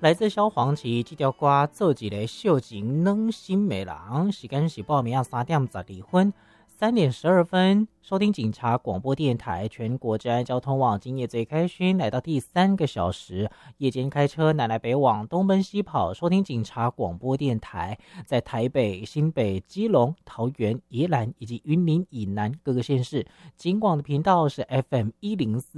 来自萧煌奇这条歌做一个秀情暖心的人，时间是报名3:123:12，收听警察广播电台全国治安交通网，今夜最开心，来到第3个小时，夜间开车南来北往，东奔西跑，收听警察广播电台，在台北、新北、基隆、桃园、宜兰以及云林以南各个县市，警广的频道是 FM104。